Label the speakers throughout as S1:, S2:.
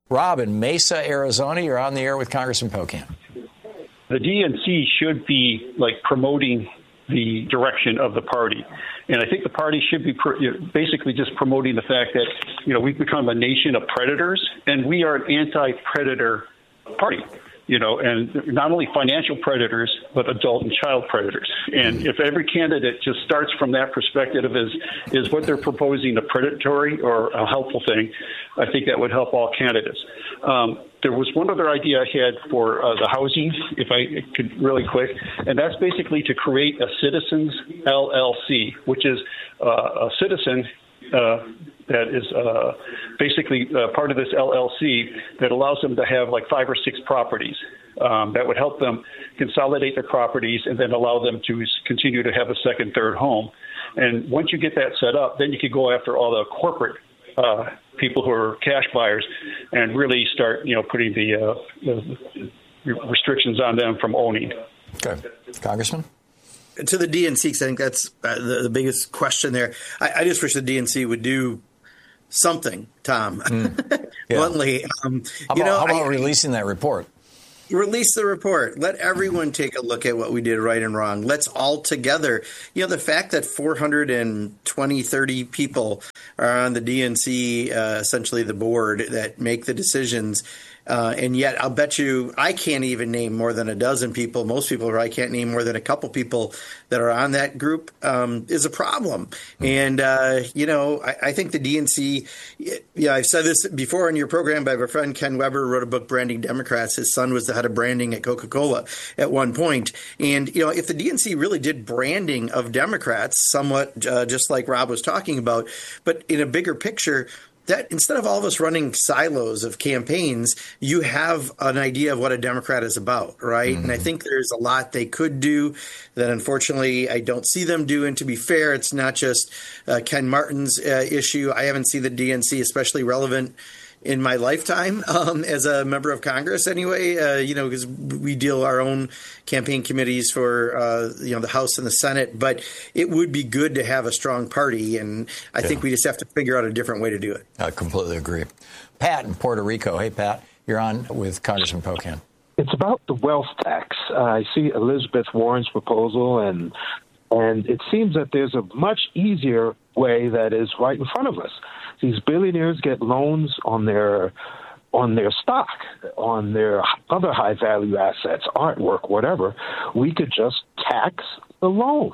S1: Rob in Mesa, Arizona, you're on the air with Congressman Pocan.
S2: The DNC should be promoting the direction of the party. And I think the party should be basically just promoting the fact that, we've become a nation of predators, and we are an anti-predator party. And not only financial predators, but adult and child predators. And if every candidate just starts from that perspective is what they're proposing a predatory or a helpful thing, I think that would help all candidates. There was one other idea I had for the housing, if I could really quick, and that's basically to create a citizens LLC, which is a citizen that is basically part of this LLC that allows them to have 5 or 6 properties that would help them consolidate their properties and then allow them to continue to have a second, third home. And once you get that set up, then you could go after all the corporate people who are cash buyers and really start, putting the restrictions on them from owning.
S1: Okay. Congressman?
S3: To the DNC, because I think that's the biggest question there. I just wish the DNC would do something, Tom.
S1: Yeah.
S3: Bluntly.
S1: How about releasing that report?
S3: Release the report. Let everyone take a look at what we did right and wrong. Let's all together. The fact that 420, 30 people are on the DNC, essentially the board, that make the decisions. And yet I'll bet you I can't even name more than a dozen people. Most people probably can't name more than a couple people that are on that group is a problem. And, I think the DNC, I've said this before in your program, but I have a friend, Ken Weber, wrote a book, Branding Democrats. His son was the head of branding at Coca-Cola at one point. And, if the DNC really did branding of Democrats, somewhat just like Rob was talking about, but in a bigger picture, that instead of all of us running silos of campaigns, you have an idea of what a Democrat is about, right? Mm-hmm. And I think there's a lot they could do that, unfortunately, I don't see them do. And to be fair, it's not just Ken Martin's issue. I haven't seen the DNC especially relevant in my lifetime as a member of Congress anyway, because we deal our own campaign committees for, the House and the Senate. But it would be good to have a strong party. And I think we just have to figure out a different way to do it.
S1: I completely agree. Pat in Puerto Rico. Hey, Pat, you're on with Congressman Pocan.
S4: It's about the wealth tax. I see Elizabeth Warren's proposal, and it seems that there's a much easier way that is right in front of us. These billionaires get loans on their stock, on their other high-value assets, artwork, whatever. We could just tax the loan.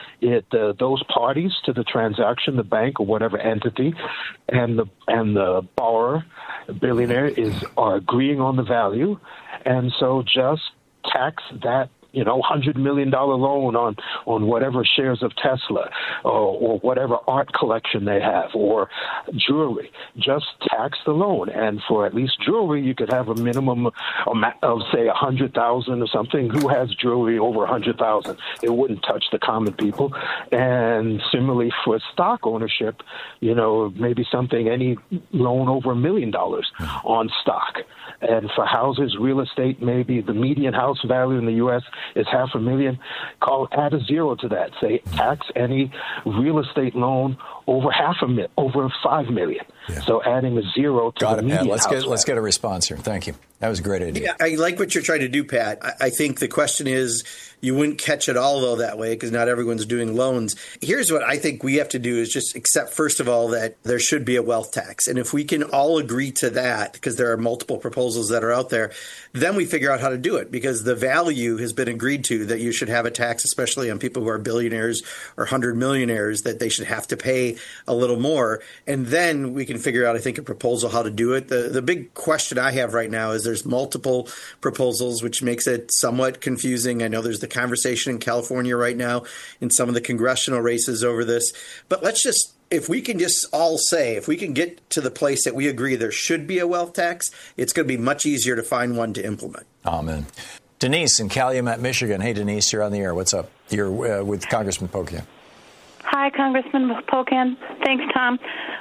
S4: Those parties to the transaction, the bank or whatever entity, and the borrower, the billionaire, are agreeing on the value, and so just tax that $100 million loan on whatever shares of Tesla or whatever art collection they have or jewelry. Just tax the loan. And for at least jewelry, you could have a minimum of, say, $100,000 or something. Who has jewelry over $100,000? It wouldn't touch the common people. And similarly for stock ownership, maybe any loan over $1 million on stock. And for houses, real estate, maybe the median house value in the U.S. is $500,000. Add a zero to that. Say tax any real estate loan over over $5 million. Yeah. So adding a zero to the median house value.
S1: Let's get a response here. Thank you. That was a great idea.
S3: Yeah, I like what you're trying to do, Pat. I think the question is, you wouldn't catch it all, though, that way, because not everyone's doing loans. Here's what I think we have to do is just accept, first of all, that there should be a wealth tax. And if we can all agree to that, because there are multiple proposals that are out there, then we figure out how to do it, because the value has been agreed to that you should have a tax, especially on people who are billionaires or 100 millionaires, that they should have to pay a little more. And then we can figure out, I think, a proposal how to do it. The big question I have right now is there's multiple proposals, which makes it somewhat confusing. I know there's the conversation in California right now in some of the congressional races over this. But if we can just all say, if we can get to the place that we agree there should be a wealth tax, it's going to be much easier to find one to implement.
S1: Amen. Denise in Calumet, Michigan. Hey, Denise, you're on the air. What's up? You're with Congressman Pocan.
S5: Hi, Congressman Pocan. Thanks, Tom.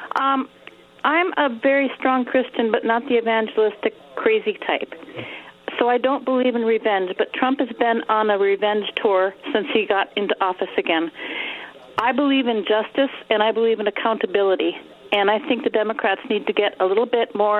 S5: I'm a very strong Christian, but not the evangelistic crazy type. So I don't believe in revenge, but Trump has been on a revenge tour since he got into office again. I believe in justice, and I believe in accountability, and I think the Democrats need to get a little bit more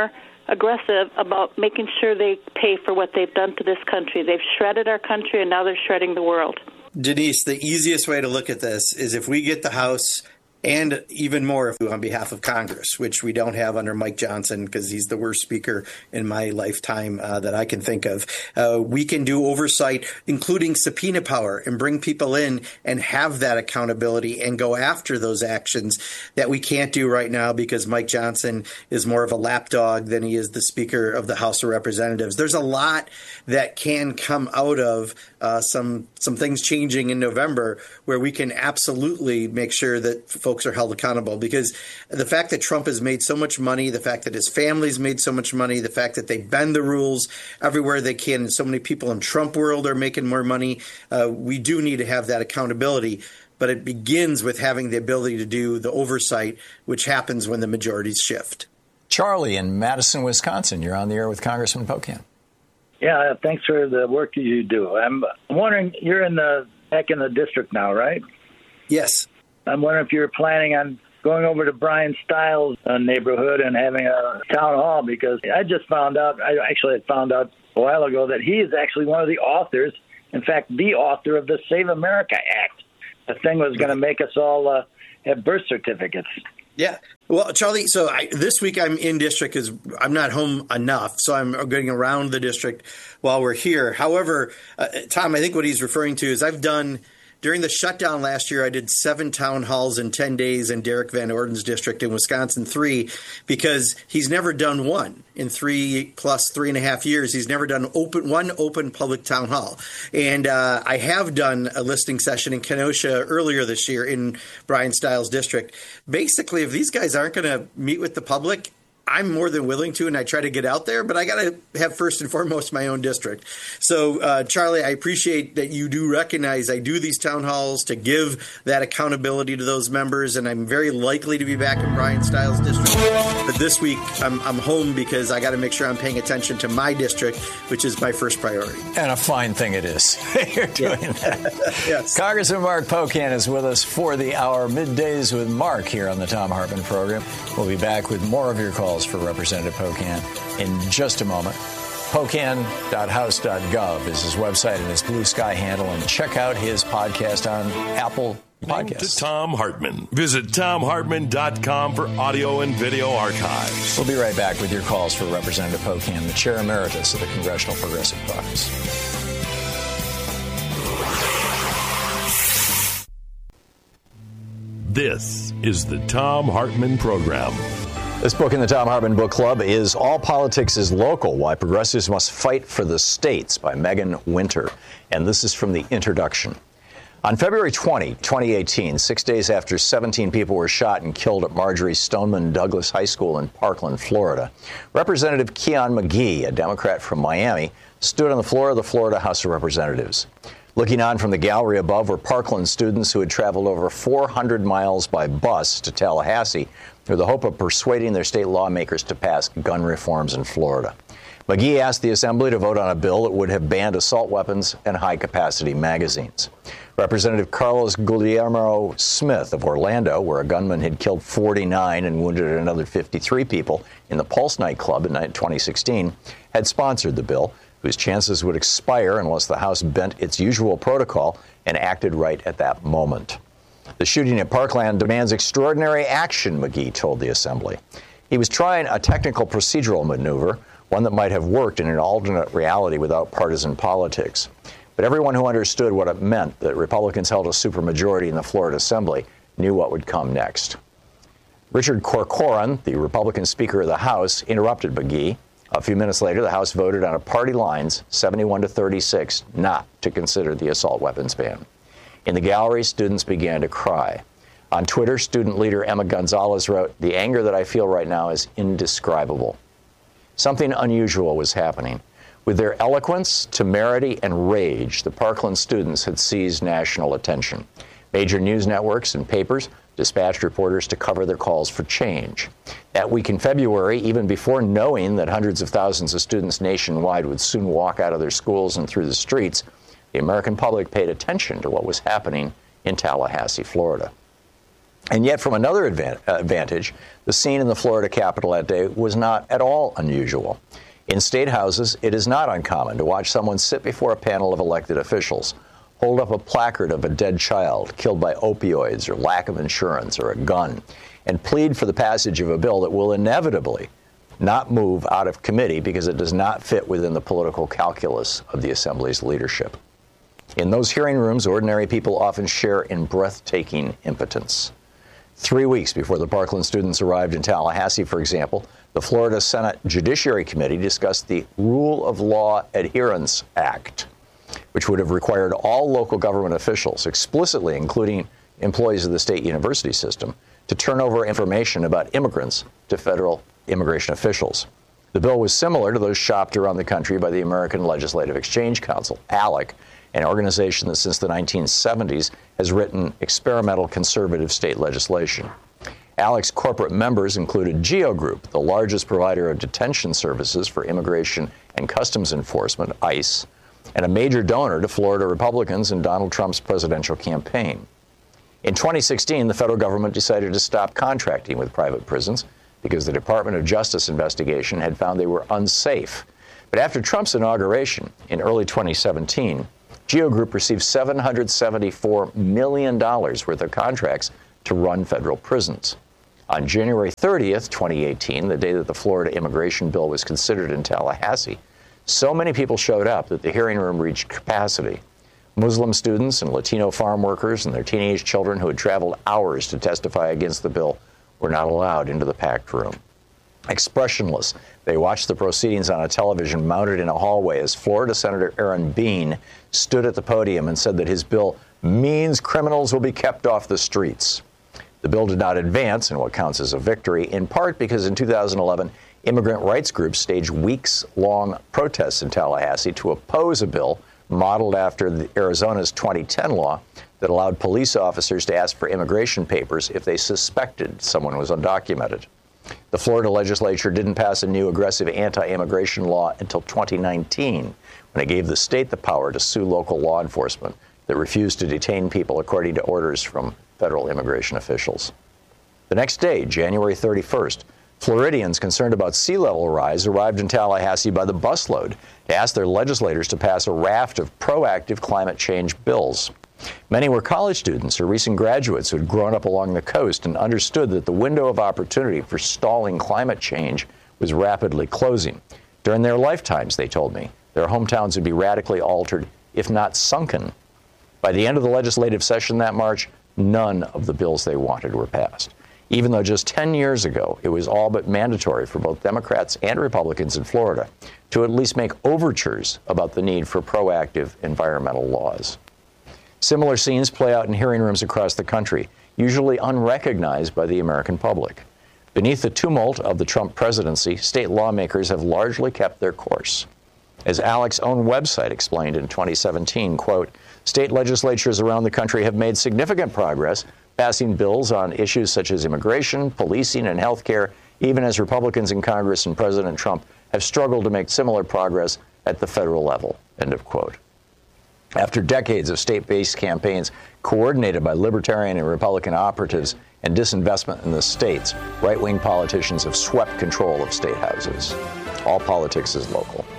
S5: aggressive about making sure they pay for what they've done to this country. They've shredded our country, and now they're shredding the world.
S3: Denise, the easiest way to look at this is if we get the House, and even more if we on behalf of Congress, which we don't have under Mike Johnson because he's the worst speaker in my lifetime that I can think of. We can do oversight, including subpoena power, and bring people in and have that accountability and go after those actions that we can't do right now because Mike Johnson is more of a lapdog than he is the Speaker of the House of Representatives. There's a lot that can come out of some things changing in November where we can absolutely make sure that folks are held accountable, because the fact that Trump has made so much money, the fact that his family's made so much money, the fact that they bend the rules everywhere they can, and so many people in Trump world are making more money, we do need to have that accountability. But it begins with having the ability to do the oversight, which happens when the majorities shift.
S1: Charlie in Madison, Wisconsin, you're on the air with Congressman Pocan.
S6: Yeah, thanks for the work that you do. I'm wondering, you're back in the district now, right?
S3: Yes.
S6: I'm wondering if you're planning on going over to Brian Stiles' neighborhood and having a town hall, because I just found out, I actually had found out a while ago that he is actually one of the authors, in fact, the author of the Save America Act. The thing was going to make us all have birth certificates.
S3: Yeah. Well, Charlie, so this week I'm in district because I'm not home enough, so I'm getting around the district while we're here. However, Tom, I think what he's referring to is I've done – during the shutdown last year, I did 7 town halls in 10 days in Derek Van Orden's district, in Wisconsin 3, because he's never done one in 3.5 years. He's never done one open public town hall. And I have done a listening session in Kenosha earlier this year in Brian Stiles' district. Basically, if these guys aren't going to meet with the public, I'm more than willing to, and I try to get out there, but I got to have first and foremost my own district. So, Charlie, I appreciate that you do recognize I do these town halls to give that accountability to those members, and I'm very likely to be back in Brian Stiles' district. But this week, I'm home because I got to make sure I'm paying attention to my district, which is my first priority.
S1: And a fine thing it is. You're doing that. Yes. Congressman Mark Pocan is with us for the hour, Middays with Mark, here on the Thom Hartmann program. We'll be back with more of your calls for Representative Pocan in just a moment. Pocan.house.gov is his website and his Blue Sky handle, and check out his podcast on Apple Podcasts.
S7: To Thom Hartmann. Visit ThomHartmann.com for audio and video archives.
S1: We'll be right back with your calls for Representative Pocan, the Chair Emeritus of the Congressional Progressive Caucus.
S7: This is the Thom Hartmann Program.
S1: This book in the Thom Hartmann Book Club is All Politics is Local, Why Progressives Must Fight for the States by Megan Winter. And this is from the introduction. On February 20, 2018, 6 days after 17 people were shot and killed at Marjorie Stoneman Douglas High School in Parkland, Florida, Representative Keion McGee, a Democrat from Miami, stood on the floor of the Florida House of Representatives. Looking on from the gallery above were Parkland students who had traveled over 400 miles by bus to Tallahassee with the hope of persuading their state lawmakers to pass gun reforms in Florida. McGee asked the Assembly to vote on a bill that would have banned assault weapons and high-capacity magazines. Representative Carlos Guillermo Smith of Orlando, where a gunman had killed 49 and wounded another 53 people in the Pulse nightclub in 2016, had sponsored the bill, whose chances would expire unless the House bent its usual protocol and acted right at that moment. The shooting at Parkland demands extraordinary action, McGee told the Assembly. He was trying a technical procedural maneuver, one that might have worked in an alternate reality without partisan politics. But everyone who understood what it meant that Republicans held a supermajority in the Florida Assembly knew what would come next. Richard Corcoran, the Republican Speaker of the House, interrupted McGee. A few minutes later, the House voted on a party lines, 71-36, not to consider the assault weapons ban. In the gallery, students began to cry. On Twitter, student leader Emma Gonzalez wrote, "The anger that I feel right now is indescribable." Something unusual was happening. With their eloquence, temerity, and rage, the Parkland students had seized national attention. Major news networks and papers dispatched reporters to cover their calls for change. That week in February, even before knowing that hundreds of thousands of students nationwide would soon walk out of their schools and through the streets, the American public paid attention to what was happening in Tallahassee, Florida. And yet, from another advantage, the scene in the Florida Capitol that day was not at all unusual. In state houses, it is not uncommon to watch someone sit before a panel of elected officials, hold up a placard of a dead child killed by opioids or lack of insurance or a gun, and plead for the passage of a bill that will inevitably not move out of committee because it does not fit within the political calculus of the Assembly's leadership. In those hearing rooms, ordinary people often share in breathtaking impotence. 3 weeks before the Parkland students arrived in Tallahassee, for example, the Florida Senate Judiciary Committee discussed the Rule of Law Adherence Act, which would have required all local government officials, explicitly including employees of the state university system, to turn over information about immigrants to federal immigration officials. The bill was similar to those shopped around the country by the American Legislative Exchange Council, ALEC, an organization that since the 1970s has written experimental conservative state legislation. ALEC's corporate members included GEO Group, the largest provider of detention services for Immigration and Customs Enforcement, ICE, and a major donor to Florida Republicans in Donald Trump's presidential campaign. In 2016, the federal government decided to stop contracting with private prisons because the Department of Justice investigation had found they were unsafe. But after Trump's inauguration in early 2017, GEO Group received $774 million worth of contracts to run federal prisons. On January 30th, 2018, the day that the Florida immigration bill was considered in Tallahassee, so many people showed up that the hearing room reached capacity. Muslim students and Latino farm workers and their teenage children who had traveled hours to testify against the bill were not allowed into the packed room. Expressionless, they watched the proceedings on a television mounted in a hallway as Florida Senator Aaron Bean stood at the podium and said that his bill means criminals will be kept off the streets. The bill did not advance in what counts as a victory, in part because in 2011, immigrant rights groups staged weeks-long protests in Tallahassee to oppose a bill modeled after Arizona's 2010 law that allowed police officers to ask for immigration papers if they suspected someone was undocumented. The Florida legislature didn't pass a new aggressive anti-immigration law until 2019, when it gave the state the power to sue local law enforcement that refused to detain people according to orders from federal immigration officials. The next day, January 31st, Floridians concerned about sea level rise arrived in Tallahassee by the busload to ask their legislators to pass a raft of proactive climate change bills. Many were college students or recent graduates who had grown up along the coast and understood that the window of opportunity for stalling climate change was rapidly closing. During their lifetimes, they told me, their hometowns would be radically altered, if not sunken. By the end of the legislative session that March, none of the bills they wanted were passed, even though just 10 years ago it was all but mandatory for both Democrats and Republicans in Florida to at least make overtures about the need for proactive environmental laws. Similar scenes play out in hearing rooms across the country, usually unrecognized by the American public. Beneath the tumult of the Trump presidency, state lawmakers have largely kept their course. As ALEC's own website explained in 2017, quote, state legislatures around the country have made significant progress passing bills on issues such as immigration, policing, and health care, even as Republicans in Congress and President Trump have struggled to make similar progress at the federal level, end of quote. After decades of state-based campaigns coordinated by Libertarian and Republican operatives and disinvestment in the states, right-wing politicians have swept control of state houses. All politics is local.